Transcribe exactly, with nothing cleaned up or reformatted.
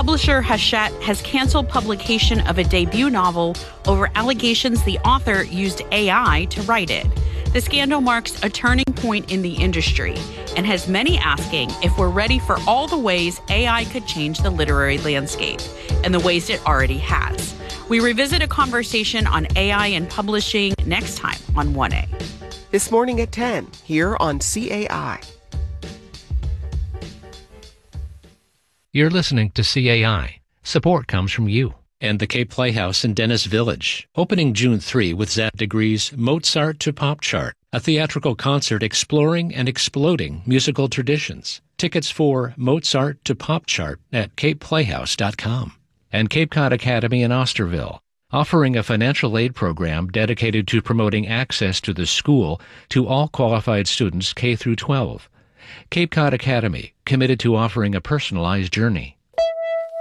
Publisher Hachette has canceled publication of a debut novel over allegations the author used A I to write it. The scandal marks a turning point in the industry and has many asking if we're ready for all the ways A I could change the literary landscape and the ways it already has. We revisit a conversation on A I and publishing next time on one A. This morning at ten, here on C A I. You're listening to C A I. Support comes from you. And the Cape Playhouse in Dennis Village, opening June third with Zap Degree's Mozart to Pop Chart, a theatrical concert exploring and exploding musical traditions. Tickets for Mozart to Pop Chart at cape playhouse dot com. And Cape Cod Academy in Osterville, offering a financial aid program dedicated to promoting access to the school to all qualified students K through twelve. Cape Cod Academy, committed to offering a personalized journey.